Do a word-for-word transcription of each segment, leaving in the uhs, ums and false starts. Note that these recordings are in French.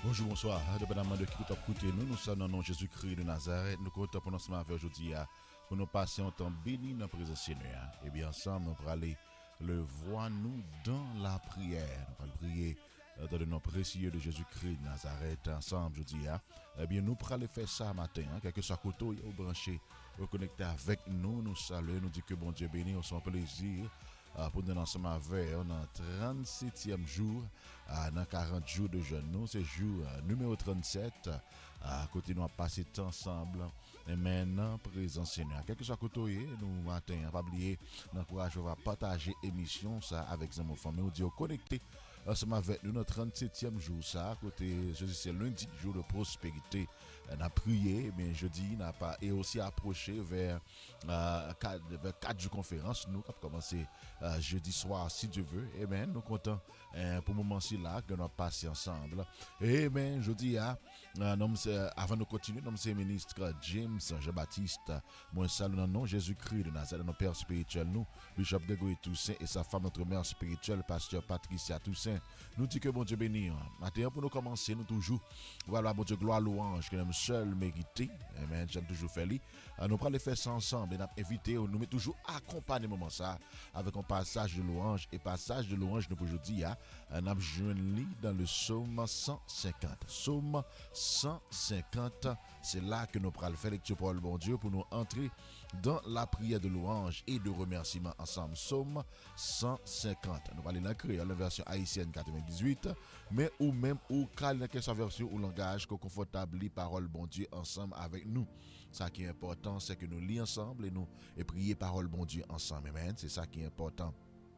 Bonjour, bonsoir. Dépendamment de qui vous écoutez nous, nous sommes dans le nom de Jésus-Christ de Nazareth. Nous comptons pour nous avec aujourd'hui pour nous passer un temps béni dans la présence du Seigneur. Et bien ensemble, nous allons aller le voir nous dans la prière. Nous allons prier dans le nom précieux de Jésus-Christ de Nazareth ensemble aujourd'hui. Eh bien, nous allons faire ça matin, hein, quel que soit le côté où branché, vous connecter avec nous, nous saluons, nous disons que bon Dieu béni, on s'en plaisir. Uh, pour nous ensemble avec on a trente-septième jour uh, dans quarante jours de jeûne. Nous c'est jour uh, numéro trente-sept. À uh, côté nous a passé temps ensemble et maintenant présent Seigneur. Quel que soit côté nous matin pas oublier d'encourager à partager émission ça avec nos familles nous dire connecter ensemble avec nous notre trente-septième jour ça côté jeudi c'est lundi jour de prospérité. On a prié mais jeudi n'a pas et aussi approché vers euh, quatre, vers quatre jours conférence nous qui commencer euh, jeudi soir si Dieu veut. Et ben nous comptons euh, pour le moment ci là que nous passer ensemble. Et ben jeudi à euh, avant de continuer nous c'est ministre James Jean-Baptiste moi salue dans le nom Jésus-Christ de Nazareth notre père spirituel nous Bishop Grégory Toussaint et sa femme notre mère spirituelle pasteur Patricia Toussaint. Nous dit que bon Dieu béni. Maintenant pour nous commencer nous toujours voilà bon Dieu gloire louange que nous seul mérité. Amen. J'aime toujours faire lui. Nous prenons les faire ça ensemble et nous invité nous met toujours accompagner moment ça avec un passage de louange et passage de louange nous aujourd'hui à nous joindre dans le psaume cent cinquante. Psaume cent cinquante, c'est là que nous prenons faire lecture pour le bon Dieu pour nous entrer dans la prière de louange et de remerciement ensemble. Psaume cent cinquante. Nous allons dans créole la version haïtienne quatre-vingt-dix-huit, mais ou même ou calme sa version ou langage que confortable les paroles bon Dieu ensemble avec nous. Ça qui est important, c'est que nous lisons ensemble et nous et prier parole bon Dieu ensemble. Amen. C'est ça qui est important.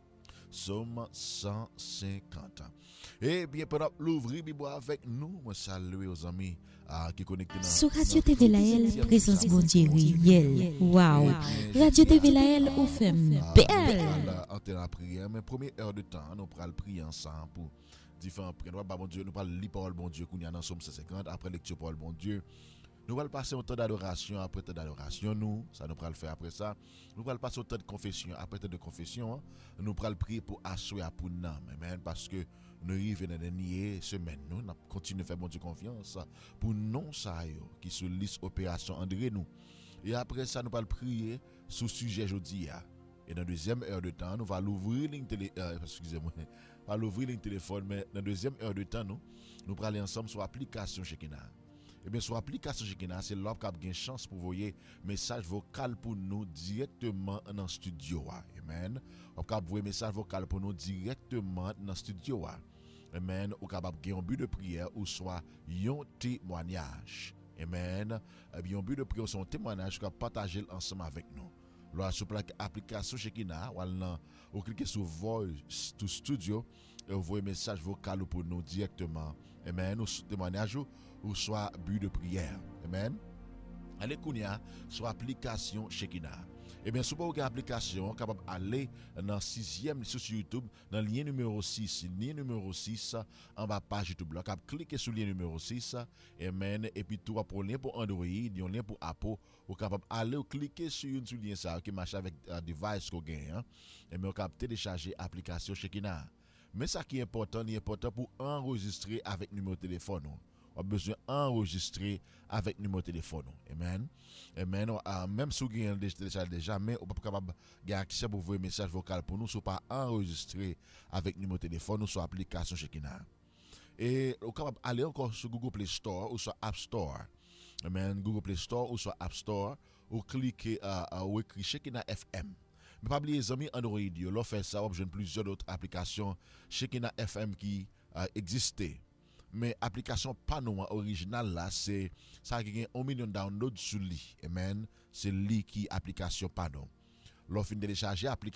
Psaume cent cinquante. Et bien, pendant l'ouvrir Bible avec nous, moi saluer aux amis ah, qui connectent dans sur Radio T V Laël, présence bon Dieu réel. Waouh. Radio T V Laël ou femme belle. Entrer la prière, mais première heure de temps, nous prenons prier ensemble pour différents prières. Nous bon Dieu, nous parlons lire parole bon Dieu qu'on y a dans Psaume cent cinquante après lecture parole bon Dieu. Nous allons passer au temps d'adoration après temps d'adoration nous, ça nous allons le faire après ça. Nous allons passer au temps de confession après temps de confession, nous allons prier pour assurer pour nous, amen, parce que nous arrivons dans la dernière semaine, nous continuons à faire bon Dieu confiance pour non ça qui sur liste opération André nous. Et après ça nous allons prier sur sujet jeudi. Et dans la deuxième heure de temps, nous allons ouvrir ligne télé euh, excusez-moi, pas l'ouvrir ligne téléphone mais dans la deuxième heure de temps nous nous allons aller ensemble sur l'application Shekinah. Et bien sur l'application Shekinah, c'est là qu'on a une chance pour envoyer message vocal pour nous directement dans le studio. Amen. On peut envoyer message vocal pour nous directement dans le studio. Amen. Ou capable de un but de prière ou soit un témoignage. Amen. Et bien un but de prière ou soit un témoignage qu'on partager ensemble avec nous. Là sur l'application Shekinah, ou cliquez sur Voice to Studio et envoyer message vocal pour nous directement. Amen. Ou témoignage ou soit but de prière. Amen. Allez kounya sur application Shekinah. Et bien si vous avez une application capable aller dans sixième sur YouTube dans le lien numéro six, lien numéro six en bas page YouTube. Là capable cliquer sur le lien numéro six. Amen. Et puis tout pour lien pour Android, un lien pour Apple, vous capable aller ou cliquer sur une sur lien ça qui marche avec un device qu'on gagne hein. Et mais vous capable télécharger application Shekinah. Mais ça qui est important, il est important pour enregistrer avec numéro de téléphone. On a besoin d'enregistrer avec numéro de téléphone. Amen. Amen. Uh, même si vous avez téléchargé déjà, mais on peut pas capable de accès pour vous un message vocal pour nous, soit pas enregistrer avec numéro de téléphone ou sur l'application Shekinah. Et on capable aller encore sur Google Play Store ou sur App Store. Amen. Google Play Store ou sur App Store ou cliquer uh, uh, ou écrire Shekinah F M. Mais pas oublier les amis Android, là fait ça, on a plusieurs autres applications Shekinah F M qui uh, existaient. Mais application Pano originale là c'est ça qui a un million de downloads sur lui. Amen. C'est lui qui application Pano. L'offre télécharger application